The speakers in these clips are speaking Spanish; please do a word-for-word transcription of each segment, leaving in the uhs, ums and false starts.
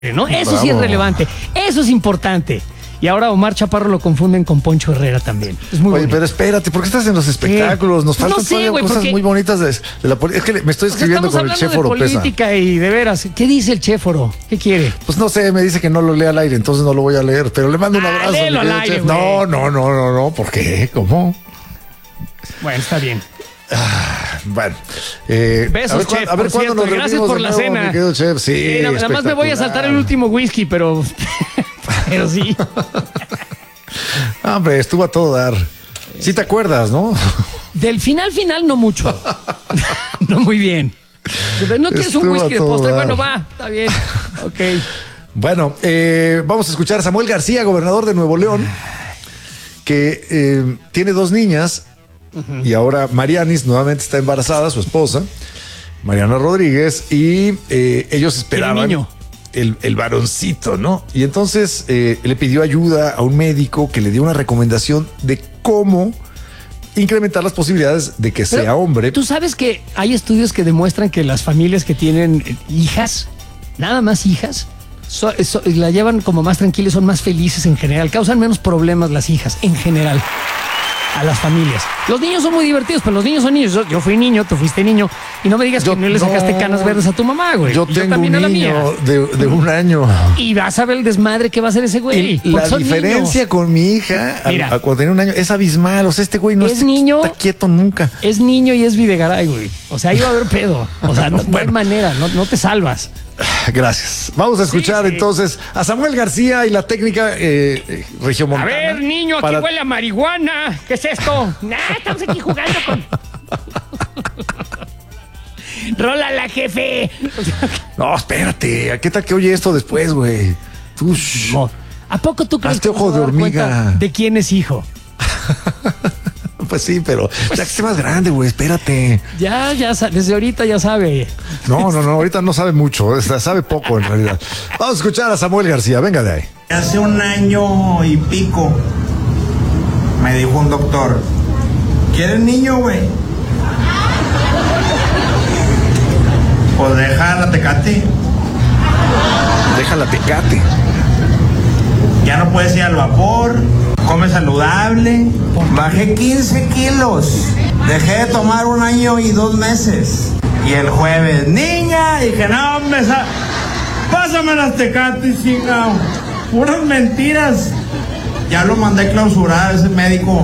¿no? Eso Bravo. sí es relevante, eso es importante. Y ahora Omar Chaparro lo confunden con Poncho Herrera también. Es muy Oye, bonito. pero espérate, ¿por qué estás en los espectáculos? Nos No faltan sé, todavía güey, cosas porque- muy bonitas de, de la política. Es que le- me estoy O sea, escribiendo estamos con el hablando Chef de Oropesa. política y de veras. ¿Qué dice el Chéforo? ¿Qué quiere? Pues no sé, me dice que no lo lea al aire, entonces no lo voy a leer, pero le mando un Ah, abrazo. léelo mi querido al aire, Chef. güey. No, no, no, no, no, ¿por qué? ¿Cómo? Bueno, está bien. Bueno, eh, Besos, a ver, Chef, cuán- a ver por cuándo cierto, nos gracias reunimos por de la nuevo, cena. mi querido Chef. Sí, Eh, nada más me voy a saltar el espectacular. último whisky, pero. Pero sí. Ah, hombre, estuvo a todo dar. Sí te acuerdas, ¿no? Del final, final, no mucho. No muy bien. ¿No quieres un Estuvo a whisky de todo postre? dar. Bueno, va, está bien. Ok. Bueno, eh, vamos a escuchar a Samuel García, gobernador de Nuevo León, que eh, tiene dos niñas y ahora Marianis nuevamente está embarazada, su esposa, Mariana Rodríguez, y eh, ellos esperaban niño. el, el varoncito, ¿no? Y entonces eh, le pidió ayuda a un médico que le dio una recomendación de cómo incrementar las posibilidades de que Pero sea hombre. Tú sabes que hay estudios que demuestran que las familias que tienen eh, hijas, nada más hijas, so- so- la llevan como más tranquilas, son más felices en general, causan menos problemas las hijas en general a las familias. Los niños son muy divertidos, pero los niños son niños. Yo, yo fui niño, tú fuiste niño, y no me digas Yo- que no le sacaste no. canas verdes a tu mamá, güey. Yo Y tengo también un a la mía. niño de, de un año. Y vas a ver el desmadre que va a hacer ese güey. El- la porque son diferencia niños. con mi hija a- Mira. a cuando tenía un año es abismal. O sea, este güey no Es está, niño. está quieto nunca. Es niño y es Videgaray, güey. O sea, ahí va a haber pedo. O sea, no, no hay manera, no, no te salvas. Gracias. Vamos a escuchar Sí, sí. entonces a Samuel García y la técnica eh, eh, A regiomontana. ver, niño, aquí para- huele a marihuana. ¿Qué es esto? Nah, estamos aquí jugando con. Rólala, jefe. O sea, No, espérate. ¿Qué tal que oye esto después, güey? Tú, shh. no. ¿A poco tú crees Hazte que no ojo se va a de dar cuenta hormiga. de quién es hijo? Pues sí, pero ya que esté más grande, güey. Espérate. Ya, ya, sa- desde ahorita ya sabe. No, no, no. Ahorita no sabe mucho. o sea, Sabe poco en realidad. Vamos a escuchar a Samuel García. Venga de ahí. Hace un año y pico me dijo un doctor, ¿quieres niño, güey? Pues deja la Tecate. Déjala Tecate. Ya no puedes ir al vapor, come saludable. Bajé quince kilos. Dejé de tomar un año y dos meses. Y el jueves, niña, dije, no, hombre, sa- pásame las Tecates, chica. Puras mentiras. Ya lo mandé clausurar a ese médico.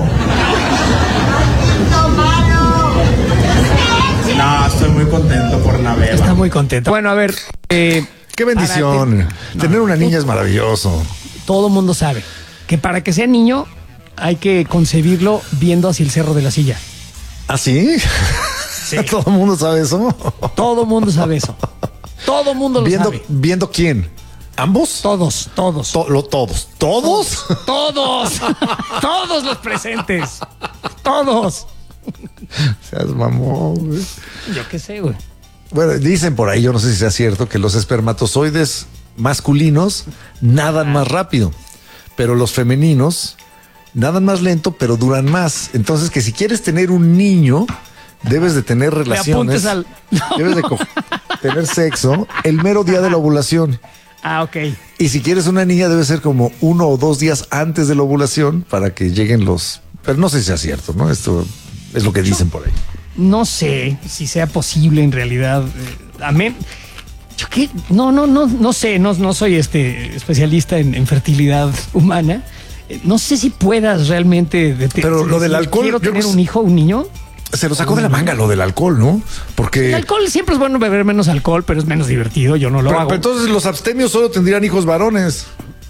No, estoy muy contento por la beba. Está muy contento. Bueno, a ver. eh, Qué bendición. Para- Tener una niña es maravilloso. todo mundo sabe que para que sea niño hay que concebirlo viendo hacia el cerro de la silla. ¿Ah, sí? ¿Todo el mundo sabe eso? Todo mundo sabe eso. Todo mundo lo ¿Viendo, sabe. ¿Viendo quién? ¿Ambos? Todos, todos. To- lo- todos. ¿Todos? Todos. Todos los presentes. Todos. Seas mamón, güey. Yo qué sé, güey. Bueno, dicen por ahí, yo no sé si sea cierto, que los espermatozoides masculinos nadan más rápido, pero los femeninos nadan más lento, pero duran más. Entonces, que si quieres tener un niño, debes de tener relaciones, apuntes al- debes de co- tener sexo el mero día de la ovulación. Ah, ok. Y si quieres una niña, debe ser como uno o dos días antes de la ovulación para que lleguen los... Pero no sé si sea cierto, ¿no? Esto es lo que dicen por ahí. No sé si sea posible en realidad. Eh, amén. Yo qué, no, no, no, no sé, no, no soy este especialista en, en fertilidad humana. Eh, No sé si puedas realmente. de- Pero lo del decir, alcohol, Quiero yo tener creo- un hijo, un niño. Se lo sacó de la manga lo del alcohol, ¿no? Porque... El alcohol siempre es bueno beber menos alcohol, pero es menos divertido. Yo no lo Pero, hago. pero entonces los abstemios solo tendrían hijos varones.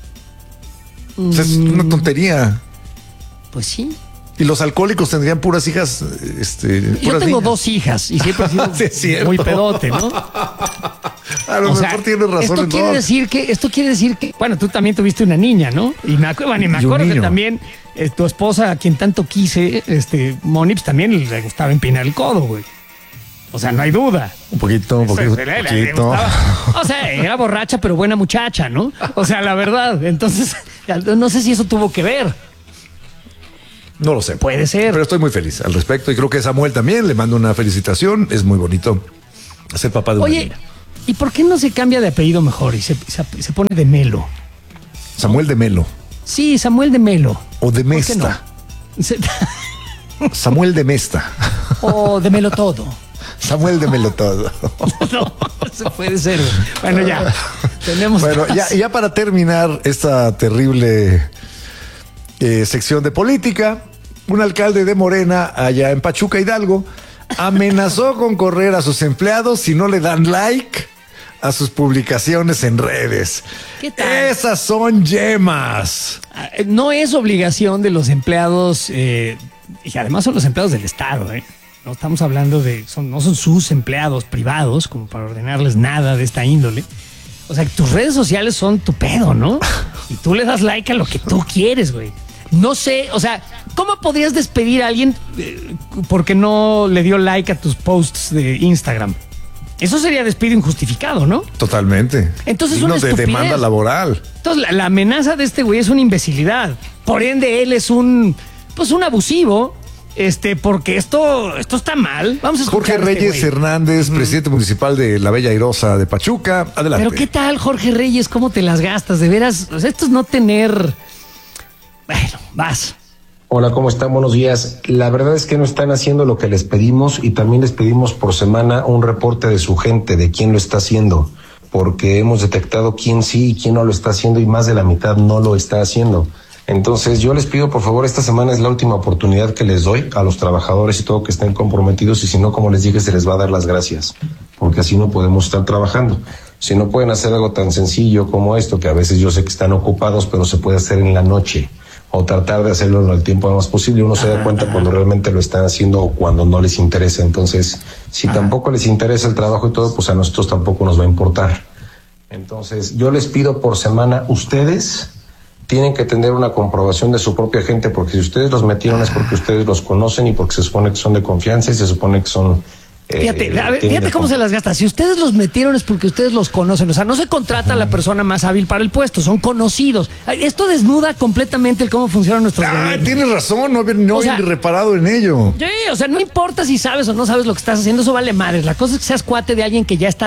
O sea, es una tontería. Pues sí. Y los alcohólicos tendrían puras hijas, este, Yo puras tengo niñas. dos hijas y siempre he sido Sí, es cierto. muy pedote, ¿no? A lo O mejor sea, tienes razón esto en quiere todo. decir que esto quiere decir que bueno, tú también tuviste una niña, ¿no? Y me acuerdo, bueno, y me Y un acuerdo que niño. también eh, tu esposa, a quien tanto quise, este Moni, pues también le gustaba empinar el codo, güey. O sea, no hay duda. Un poquito, un poquito, Le- le- un le poquito. gustaba. O sea, era borracha, pero buena muchacha, ¿no? O sea, la verdad. Entonces, no sé si eso tuvo que ver. No lo sé. Puede ser. Pero estoy muy feliz al respecto y creo que Samuel también le mando una felicitación. Es muy bonito ser papá de una Oye, niña. ¿Y por qué no se cambia de apellido mejor y se, se, se pone de Melo? Samuel de Melo. Sí, Samuel de Melo. O de ¿Por qué Mesta. no? Se- Samuel de Mesta. o de Melo todo. Samuel de Melo todo. No, se puede ser. Bueno, ya. Tenemos. Bueno, ya, ya para terminar esta terrible eh, sección de política, un alcalde de Morena allá en Pachuca, Hidalgo, amenazó con correr a sus empleados si no le dan like a sus publicaciones en redes. ¿Qué tal? Esas son yemas. No es obligación de los empleados, eh, y además son los empleados del Estado, ¿eh? No estamos hablando de, son, no son sus empleados privados, como para ordenarles nada de esta índole. O sea, tus redes sociales son tu pedo, ¿no? Y tú le das like a lo que tú quieres, güey. No sé, o sea, ¿cómo podrías despedir a alguien eh, porque no le dio like a tus posts de Instagram? Eso sería despido injustificado, ¿no? Totalmente. Entonces, Digno una de estupidez. demanda laboral. Entonces, la, la amenaza de este güey es una imbecilidad. Por ende, él es un, pues, un abusivo, este, porque esto, esto está mal. Vamos a escuchar Jorge a este Reyes güey. Hernández, presidente municipal de la Bella Airosa de Pachuca. Adelante. Pero ¿qué tal, Jorge Reyes? ¿Cómo te las gastas? De veras, o sea, esto es no tener... Bueno, vas. Hola, ¿cómo están? Buenos días. La verdad es que no están haciendo lo que les pedimos y también les pedimos por semana un reporte de su gente, de quién lo está haciendo, porque hemos detectado quién sí y quién no lo está haciendo y más de la mitad no lo está haciendo. Entonces yo les pido por favor, esta semana es la última oportunidad que les doy a los trabajadores y todo que estén comprometidos y si no, como les dije, se les va a dar las gracias, porque así no podemos estar trabajando. Si no pueden hacer algo tan sencillo como esto, que a veces yo sé que están ocupados, pero se puede hacer en la noche, o tratar de hacerlo en el tiempo más posible, uno se da cuenta cuando realmente lo están haciendo o cuando no les interesa. Entonces, si tampoco les interesa el trabajo y todo, pues a nosotros tampoco nos va a importar. Entonces, yo les pido por semana, ustedes tienen que tener una comprobación de su propia gente, porque si ustedes los metieron es porque ustedes los conocen y porque se supone que son de confianza y se supone que son... Fíjate, eh, a ver, tienen fíjate de cómo confianza. se las gasta. Si ustedes los metieron es porque ustedes los conocen. O sea, no se contrata a la persona más hábil para el puesto, son conocidos. Esto desnuda completamente el cómo funcionan nuestros Ah, gobiernos. tienes razón, no, no O sea- he reparado en ello. Sí, o sea, no importa si sabes o no sabes lo que estás haciendo, eso vale madres. La cosa es que seas cuate de alguien que ya está